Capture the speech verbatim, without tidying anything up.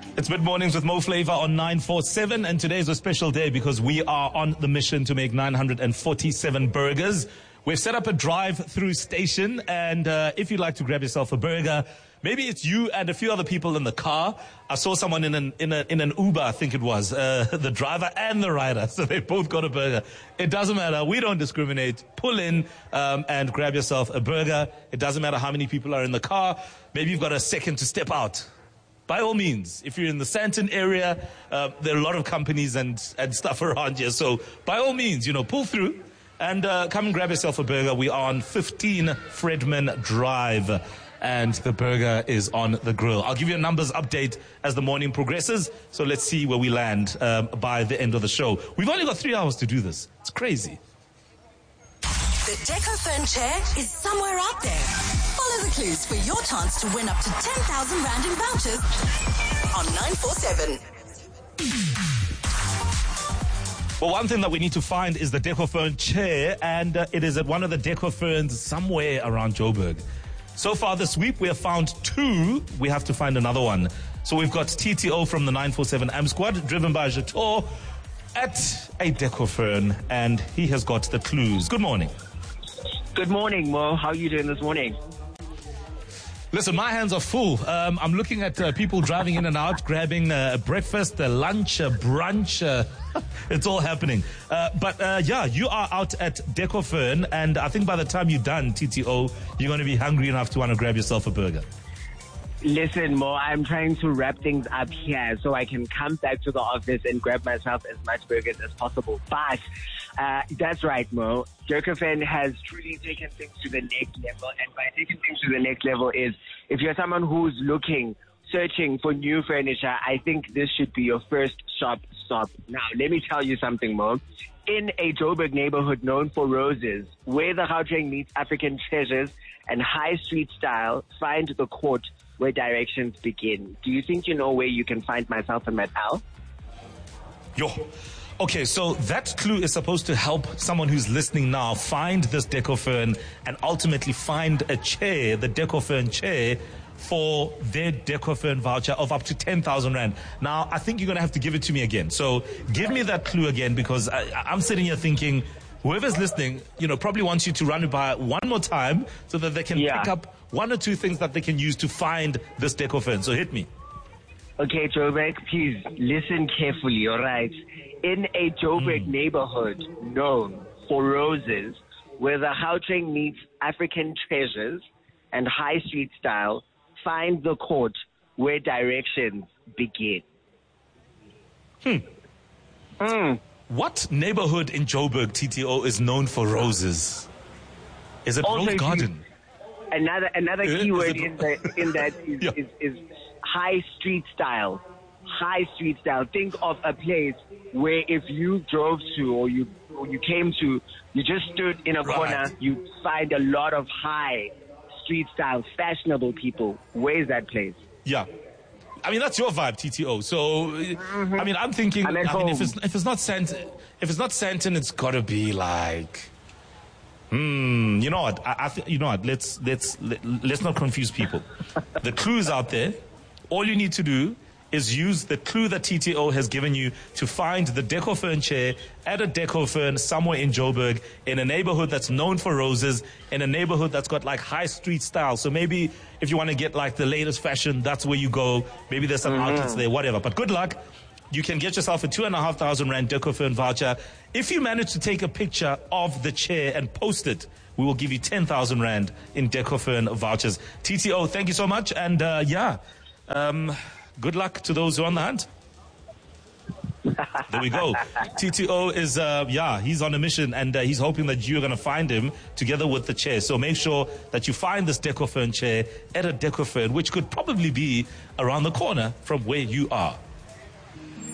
It's Mid Mornings with Mo Flavor on nine forty-seven, and today is a special day because we are on the mission to make nine hundred forty-seven burgers. We've set up a drive-through station, and uh, if you'd like to grab yourself a burger, maybe it's you and a few other people in the car. I saw someone in an in, a, in an Uber, I think it was, uh, the driver and the rider, so they both got a burger. It doesn't matter. We don't discriminate. Pull in um, and grab yourself a burger. It doesn't matter how many people are in the car. Maybe you've got a second to step out. By all means, if you're in the Sandton area, uh, there are a lot of companies and, and stuff around here. So by all means, you know, pull through and uh, come and grab yourself a burger. We are on fifteen Fredman Drive, and the burger is on the grill. I'll give you a numbers update as the morning progresses. So let's see where we land um, by the end of the show. We've only got three hours to do this. It's crazy. The Decofern chair is somewhere out there. Follow the clues for your chance to win up to ten thousand rand in vouchers on nine forty-seven. Well, one thing that we need to find is the Decofern chair, and uh, it is at one of the Decoferns somewhere around Joburg. So far this week, we have found two. We have to find another one. So we've got T T O from the nine forty-seven Am Squad, driven by Jator, at a Decofern, and he has got the clues. Good morning. Good morning, Mo. How are you doing this morning? Listen, my hands are full. Um, I'm looking at uh, people driving in and out, grabbing uh, a breakfast, a lunch, a brunch. Uh, it's all happening. Uh, but uh, yeah, you are out at Decofern, and I think by the time you're done, T T O, you're going to be hungry enough to want to grab yourself a burger. Listen, Mo, I'm trying to wrap things up here so I can come back to the office and grab myself as much burgers as possible. But uh, that's right, Mo. Decofern has truly taken things to the next level. And by taking things to the next level is if you're someone who's looking, searching for new furniture, I think this should be your first shop stop. Now, let me tell you something, Mo. In a Joburg neighborhood known for roses, where the Gauteng meets African treasures and high street style, find the court where directions begin. Do you think you know where you can find myself and Matt Al? Yo. Okay, so that clue is supposed to help someone who's listening now find this Decofern and ultimately find a chair, the Decofern chair, for their Decofern voucher of up to ten thousand rand. Now, I think you're going to have to give it to me again. So give me that clue again, because I, I'm sitting here thinking, whoever's listening, you know, probably wants you to run it by one more time so that they can yeah. pick up one or two things that they can use to find this Decofern. So hit me. Okay, Joburg, please listen carefully, all right? In a Joburg mm. neighborhood known for roses, where the Gauteng meets African treasures and high street style, find the court where directions begin. Hmm. Mm. What neighborhood in Joburg, T T O, is known for roses? Is it Also, Rose Garden? You, another another Uh, key word it- in, the, in that is, Yeah. is, is high street style. High street style. Think of a place where if you drove to or you or you came to, you just stood in a Right. corner, you find a lot of high street style, fashionable people. Where is that place? Yeah. I mean, that's your vibe, T T O. So, mm-hmm. I mean, I'm thinking, I'm at I mean, if home. it's, if it's not Sant, if it's not Sandton, it's got to be like, hmm, you know what? I, I th- you know what? Let's, let's, let, let's not confuse people. The clue's out there. All you need to do is use the clue that T T O has given you to find the Decofern chair at a Decofern somewhere in Joburg, in a neighborhood that's known for roses, in a neighborhood that's got like high street style. So maybe if you want to get like the latest fashion, that's where you go. Maybe there's some mm-hmm. outlets there, whatever. But good luck. You can get yourself a two and a half thousand rand Decofern voucher. If you manage to take a picture of the chair and post it, we will give you ten thousand rand in Decofern vouchers. T T O, thank you so much. And uh, yeah, um, good luck to those who are on the hunt. There we go. T T O is, uh, yeah, he's on a mission, and uh, he's hoping that you're going to find him together with the chair. So make sure that you find this Decofern chair at a Decofern, which could probably be around the corner from where you are.